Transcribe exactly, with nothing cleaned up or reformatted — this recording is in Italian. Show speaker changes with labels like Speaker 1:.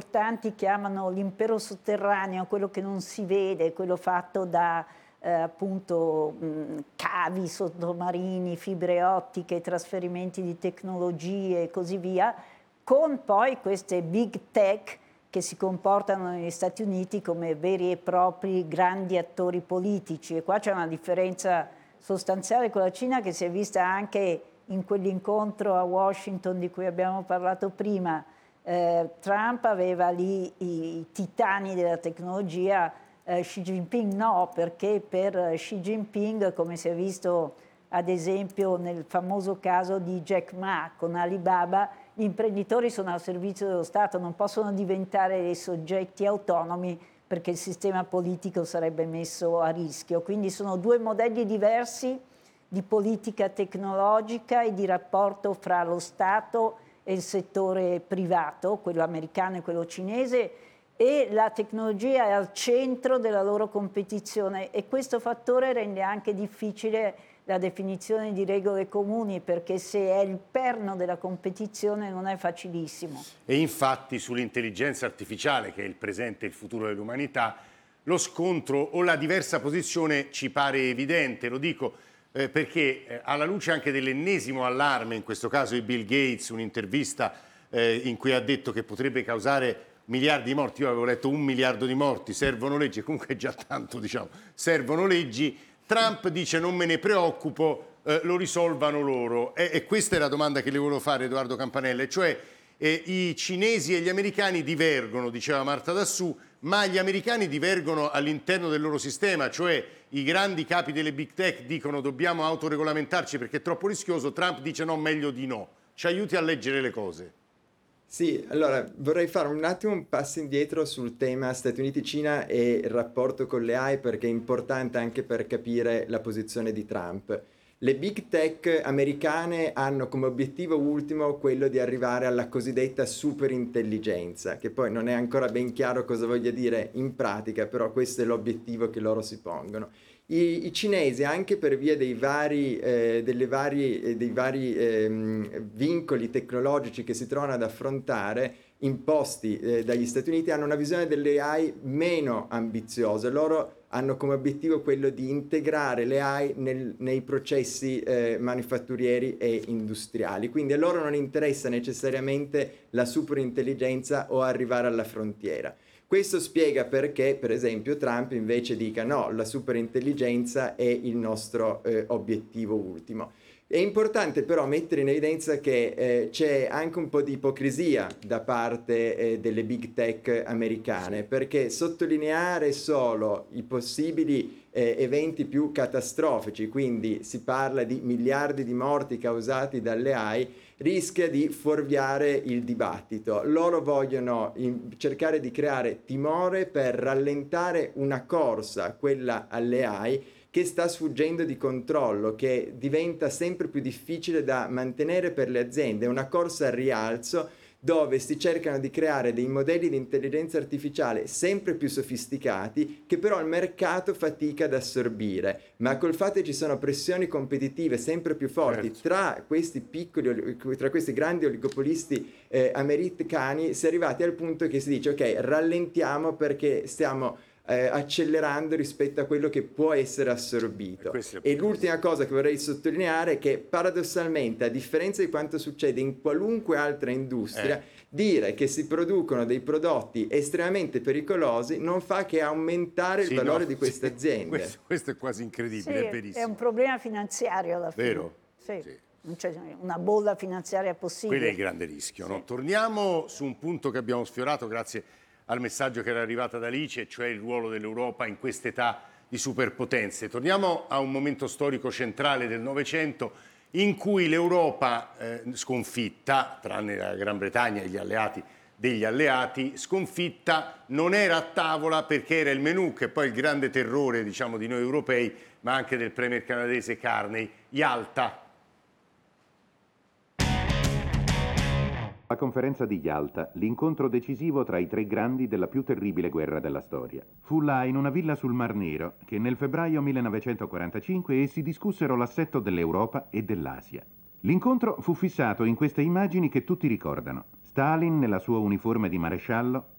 Speaker 1: importanti chiamano l'impero sotterraneo, quello che non si vede, quello fatto da eh, appunto mh, cavi sottomarini, fibre ottiche, trasferimenti di tecnologie e così via, con poi queste big tech che si comportano negli Stati Uniti come veri e propri grandi attori politici. E qua c'è una differenza sostanziale con la Cina che si è vista anche in quell'incontro a Washington di cui abbiamo parlato prima. Eh, Trump aveva lì i, i titani della tecnologia, eh, Xi Jinping no, perché per Xi Jinping, come si è visto ad esempio nel famoso caso di Jack Ma con Alibaba, gli imprenditori sono al servizio dello Stato, non possono diventare dei soggetti autonomi perché il sistema politico sarebbe messo a rischio. Quindi sono due modelli diversi di politica tecnologica e di rapporto fra lo Stato e il settore privato, quello americano e quello cinese, e la tecnologia è al centro della loro competizione e questo fattore rende anche difficile la definizione di regole comuni, perché se è il perno della competizione non è facilissimo.
Speaker 2: E infatti sull'intelligenza artificiale, che è il presente e il futuro dell'umanità, lo scontro o la diversa posizione ci pare evidente, lo dico eh, perché eh, alla luce anche dell'ennesimo allarme, in questo caso di Bill Gates, un'intervista eh, in cui ha detto che potrebbe causare miliardi di morti, io avevo letto un miliardo di morti, servono leggi, comunque è già tanto, diciamo, servono leggi. Trump dice non me ne preoccupo, eh, lo risolvano loro. E, e questa è la domanda che le volevo fare, Edoardo Campanella, cioè eh, i cinesi e gli americani divergono, diceva Marta Dassù, ma gli americani divergono all'interno del loro sistema, cioè i grandi capi delle big tech dicono dobbiamo autoregolamentarci perché è troppo rischioso, Trump dice no, meglio di no. Ci aiuti a leggere le cose.
Speaker 3: Sì, allora vorrei fare un attimo un passo indietro sul tema Stati Uniti-Cina e il rapporto con le A I perché è importante anche per capire la posizione di Trump. Le big tech americane hanno come obiettivo ultimo quello di arrivare alla cosiddetta superintelligenza, che poi non è ancora ben chiaro cosa voglia dire in pratica, però questo è l'obiettivo che loro si pongono. I, i cinesi, anche per via dei vari, eh, delle vari, eh, dei vari eh, vincoli tecnologici che si trovano ad affrontare, imposti eh, dagli Stati Uniti, hanno una visione delle A I meno ambiziosa. Loro hanno come obiettivo quello di integrare le A I nel, nei processi eh, manifatturieri e industriali. Quindi a loro non interessa necessariamente la superintelligenza o arrivare alla frontiera. Questo spiega perché, per esempio, Trump invece dica no, la superintelligenza è il nostro eh, obiettivo ultimo. È importante però mettere in evidenza che eh, c'è anche un po' di ipocrisia da parte eh, delle big tech americane, perché sottolineare solo i possibili eh, eventi più catastrofici, quindi si parla di miliardi di morti causati dalle A I, rischia di fuorviare il dibattito. Loro vogliono in- cercare di creare timore per rallentare una corsa, quella alle A I, che sta sfuggendo di controllo, che diventa sempre più difficile da mantenere per le aziende. È una corsa al rialzo dove si cercano di creare dei modelli di intelligenza artificiale sempre più sofisticati che però il mercato fatica ad assorbire, ma col fatto che ci sono pressioni competitive sempre più forti
Speaker 2: certo.
Speaker 3: tra questi piccoli, tra questi grandi oligopolisti eh, americani, si è arrivati al punto che si dice ok, rallentiamo perché stiamo Eh, accelerando rispetto a quello che può essere assorbito. E, e l'ultima cosa che vorrei sottolineare è che paradossalmente, a differenza di quanto succede in qualunque altra industria, eh. dire che si producono dei prodotti estremamente pericolosi non fa che aumentare
Speaker 2: sì,
Speaker 3: il valore
Speaker 2: no,
Speaker 3: di queste
Speaker 2: sì,
Speaker 3: aziende.
Speaker 2: Questo, questo è quasi incredibile,
Speaker 1: sì,
Speaker 2: è verissimo.
Speaker 1: È un problema finanziario alla fine.
Speaker 2: Vero?
Speaker 1: Sì.
Speaker 2: Sì.
Speaker 1: Non c'è una bolla finanziaria possibile.
Speaker 2: Quello è il grande rischio.
Speaker 1: Sì.
Speaker 2: No? Torniamo su un punto che abbiamo sfiorato grazie al messaggio che era arrivato da Alice, cioè il ruolo dell'Europa in quest'età di superpotenze. Torniamo a un momento storico centrale del Novecento in cui l'Europa eh, sconfitta, tranne la Gran Bretagna e gli alleati degli alleati, sconfitta, non era a tavola perché era il menù, che poi è il grande terrore, diciamo, di noi europei, ma anche del premier canadese Carney, Yalta.
Speaker 4: La conferenza di Yalta, l'incontro decisivo tra i tre grandi della più terribile guerra della storia. Fu là, in una villa sul Mar Nero, che nel febbraio millenovecentoquarantacinque essi discussero l'assetto dell'Europa e dell'Asia. L'incontro fu fissato in queste immagini che tutti ricordano. Stalin nella sua uniforme di maresciallo,